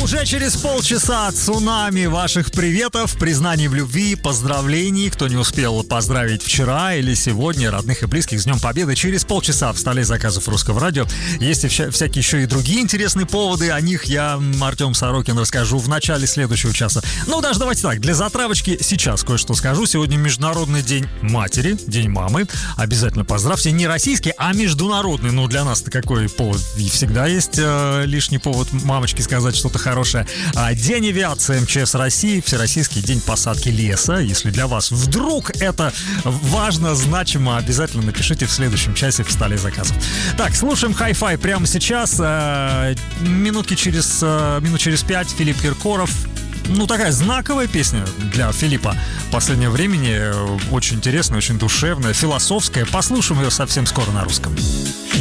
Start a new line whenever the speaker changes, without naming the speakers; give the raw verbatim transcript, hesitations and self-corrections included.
уже через полчаса цунами ваших приветов, признаний в любви, поздравлений. Кто не успел поздравить вчера или сегодня родных и близких с Днем Победы, через полчаса в столе заказов Русского радио. Есть и вся, всякие еще и другие интересные поводы. О них я, Артем Сорокин, расскажу в начале следующего часа. Ну, даже давайте так, для затравочки сейчас кое-что скажу. Сегодня Международный день матери, День мамы. Обязательно поздравьте. Не российский, а международный. Ну, для нас-то какой повод? И всегда есть э, лишний повод мамочке сказать что-то хорошее. А, День авиации МЧС России, Всероссийский день посадки леса. Если для вас вдруг это важно, значимо, обязательно напишите в следующем часе в столе заказов. Так, слушаем хай-фай прямо сейчас. Э, минутки через, э, минут через пять Филипп Киркоров. Ну, такая знаковая песня для Филиппа последнего времени. Очень интересная, очень душевная, философская. Послушаем ее совсем скоро на русском.